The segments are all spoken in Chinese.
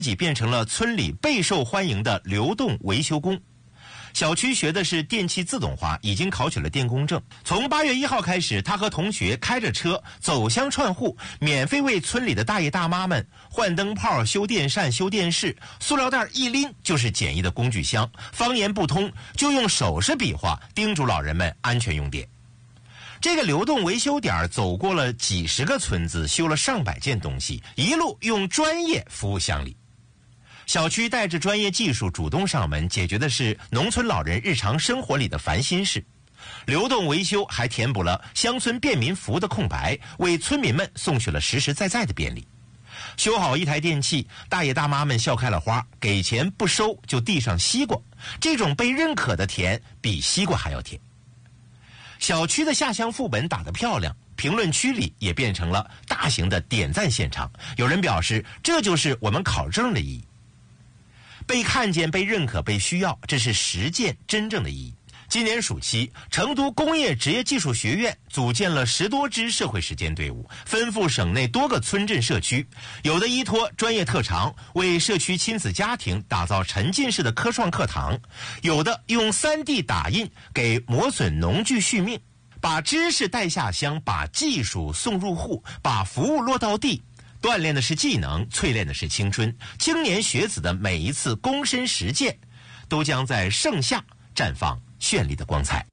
自己变成了村里备受欢迎的流动维修工。小区学的是电气自动化，已经考取了电工证。从8月1号开始，他和同学开着车走乡串户，免费为村里的大爷大妈们换灯泡、修电扇、修电视。塑料袋一拎就是简易的工具箱，方言不通就用手势比划，叮嘱老人们安全用电。这个流动维修点走过了几十个村子，修了上百件东西，一路用专业服务乡里。小区带着专业技术主动上门，解决的是农村老人日常生活里的烦心事。流动维修还填补了乡村便民服务的空白，为村民们送去了实实在在的便利。修好一台电器，大爷大妈们笑开了花，给钱不收就递上西瓜。这种被认可的甜比西瓜还要甜。小区的下乡副本打得漂亮，评论区里也变成了大型的点赞现场。有人表示，这就是我们考证的意义。被看见、被认可、被需要，这是实践真正的意义。今年暑期，成都工业职业技术学院组建了10多支社会实践队伍，奔赴省内多个村镇社区，有的依托专业特长，为社区亲子家庭打造沉浸式的科创课堂；有的用3D 打印给磨损农具续命，把知识带下乡，把技术送入户，把服务落到地。锻炼的是技能，淬炼的是青春。青年学子的每一次躬身实践，都将在盛夏绽放绚丽的光彩。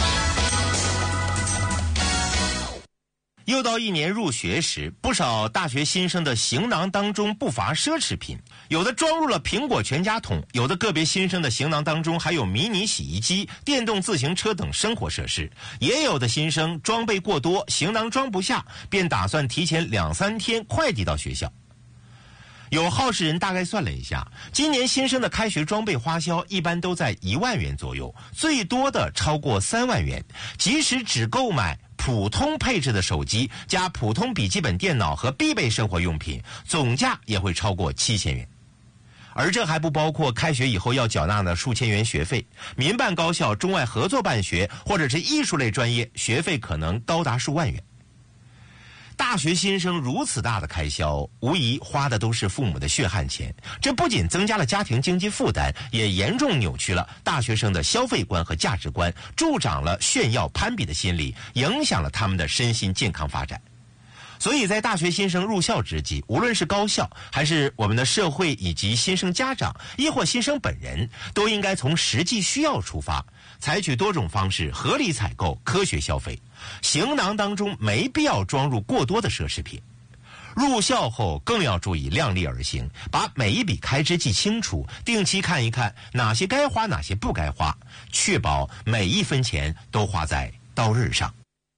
又到一年入学时，不少大学新生的行囊当中不乏奢侈品，有的装入了苹果全家桶，有的个别新生的行囊当中还有迷你洗衣机、电动自行车等生活设施，也有的新生装备过多，行囊装不下，便打算提前2、3天快递到学校。有好事人大概算了一下，今年新生的开学装备花销一般都在1万元左右，最多的超过3万元。即使只购买普通配置的手机加普通笔记本电脑和必备生活用品，总价也会超过7000元。而这还不包括开学以后要缴纳的数千元学费，民办高校、中外合作办学或者是艺术类专业，学费可能高达数万元。大学新生如此大的开销，无疑花的都是父母的血汗钱。这不仅增加了家庭经济负担，也严重扭曲了大学生的消费观和价值观，助长了炫耀攀比的心理，影响了他们的身心健康发展。所以在大学新生入校之际，无论是高校还是我们的社会以及新生家长，亦或新生本人，都应该从实际需要出发，采取多种方式合理采购、科学消费。行囊当中没必要装入过多的奢侈品。入校后更要注意量力而行，把每一笔开支记清楚，定期看一看哪些该花，哪些不该花，确保每一分钱都花在刀刃上。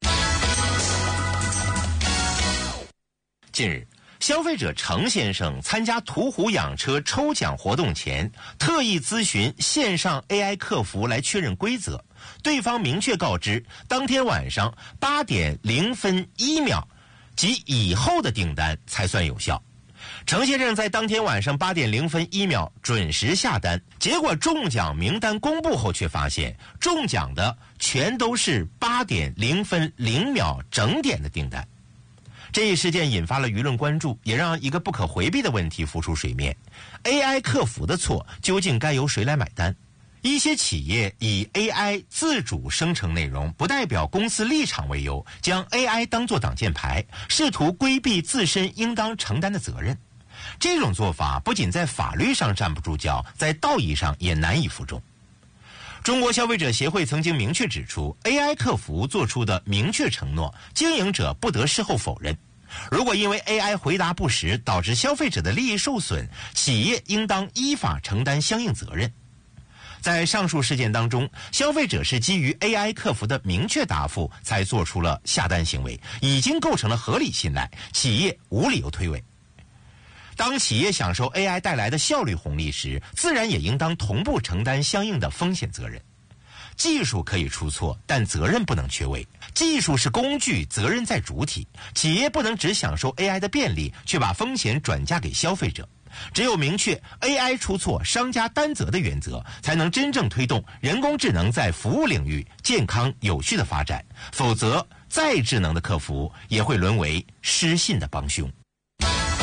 近日，消费者程先生参加途虎养车抽奖活动前，特意咨询线上 AI 客服来确认规则。对方明确告知，当天晚上8点0分1秒及以后的订单才算有效。程先生在当天晚上8点0分1秒准时下单，结果中奖名单公布后，却发现中奖的全都是8点0分0秒整点的订单。这一事件引发了舆论关注，也让一个不可回避的问题浮出水面： AI 客服的错究竟该由谁来买单？一些企业以 AI 自主生成内容，不代表公司立场为由，将 AI 当作挡箭牌，试图规避自身应当承担的责任。这种做法不仅在法律上站不住脚，在道义上也难以服众。中国消费者协会曾经明确指出， AI 客服做出的明确承诺，经营者不得事后否认。如果因为 AI 回答不实导致消费者的利益受损，企业应当依法承担相应责任。在上述事件当中，消费者是基于 AI 客服的明确答复才做出了下单行为，已经构成了合理信赖，企业无理由推诿。当企业享受 AI 带来的效率红利时，自然也应当同步承担相应的风险责任。技术可以出错，但责任不能缺位。技术是工具，责任在主体。企业不能只享受 AI 的便利，却把风险转嫁给消费者。只有明确 AI 出错商家担责的原则，才能真正推动人工智能在服务领域健康有序的发展。否则，再智能的客服也会沦为失信的帮凶。